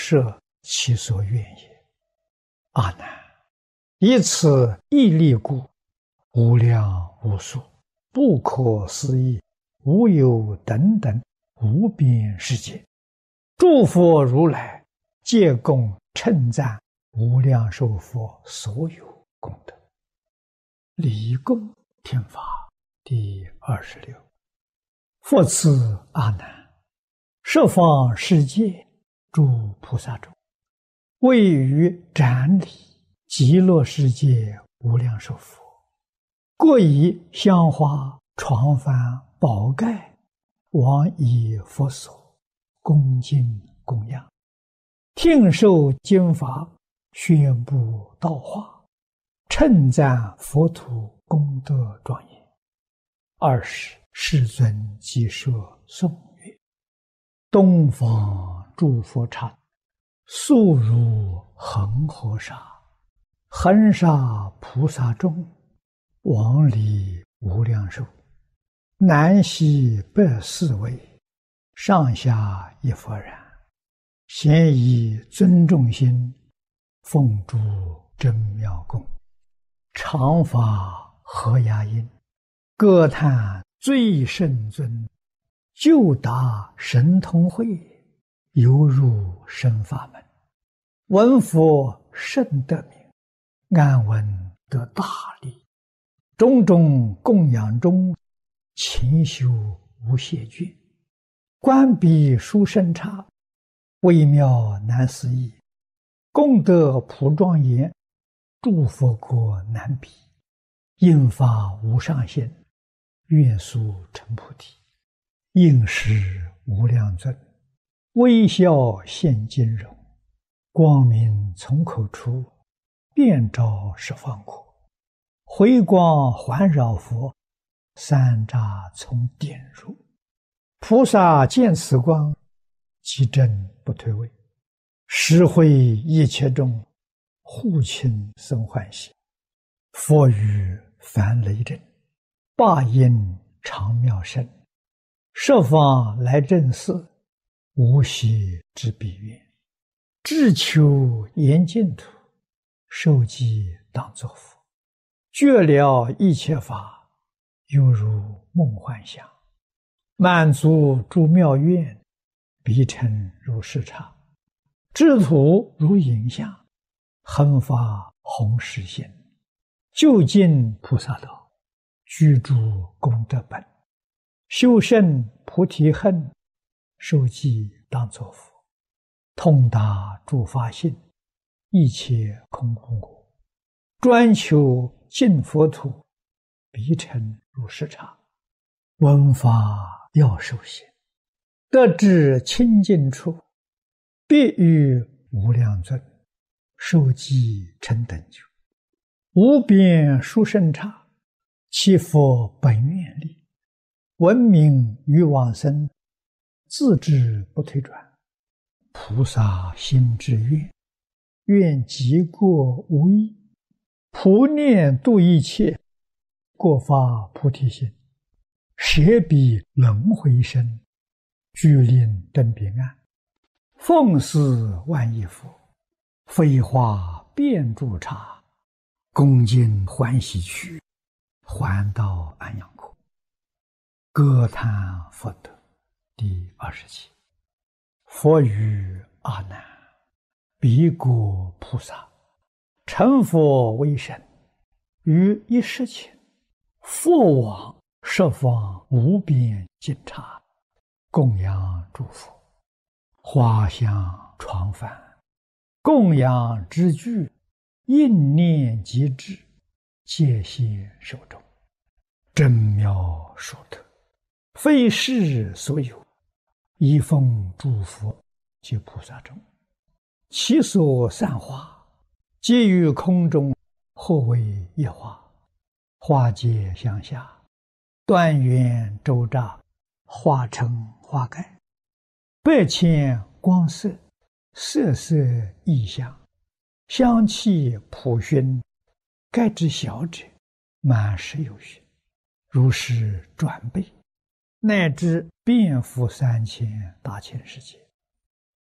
摄其所愿也。阿难，以此一力故，无量无数、不可思议、无有等等无边世界，诸佛如来皆共称赞无量寿佛所有功德。离供天法第26。复次阿难，十方世界诸菩萨中，位于瞻礼极乐世界无量寿佛，各以香花、床幡、宝盖往以佛所恭敬供养，听受经法，宣布道化，称赞佛土功德庄严。20世尊即设颂曰：东方诸佛刹，速如恒河沙，恒沙菩萨众，往礼无量寿，南西北四围，上下一佛然，咸以尊重心，奉诸真妙供，常发和雅音，歌叹最胜尊，就达神通会，犹入深法门。闻佛甚得名，安闻得大利，种种供养中，勤修无懈倦。观彼殊胜刹，微妙难思议，功德普庄严，诸佛国难比，应发无上限，愿速成菩提。应时无量尊，微笑现金容，光明从口出，遍照十方国。回光环绕佛，三匝从点入。菩萨见此光，即正不退位，实会一切众，护亲生欢喜。佛语梵雷震，霸音长妙声，十方来正寺，无息之彼愿。志求严净土，受记当作佛。觉了一切法，犹如梦幻想。满足诸妙愿，彼尘如视刹。智土如影像，恒发弘誓心。究竟菩萨道，居住功德本。修胜菩提恨，受记当作佛。通达诸法性，一切空无我。专求净佛土，彼尘如视刹。闻法要受行，得至清净处，必与无量尊，受记成等觉。无边殊胜刹，其佛本愿力，闻名于往生，自知不退转。菩萨心之愿，愿极过无异，普念度一切，过发菩提心，舍彼轮回身，具令登彼岸。奉祀万亿佛，飞花遍诸刹，恭敬欢喜去，还到安养国。歌叹佛德第27。佛语阿难，彼国菩萨成佛为身，于一时前，复往十方无边尽刹，供养诸佛，花香床幡，供养之具，应念即至，戒谢手中。真妙殊特，非世所有，一奉诸佛及菩萨中，其所散花，皆于空中，或为一花。花皆向下，端圆周匝，化成花盖。百千光色，色色异香，香气普熏，盖之小者，满10有余。如是转倍，乃至遍覆3000大千世界。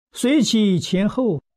随其前后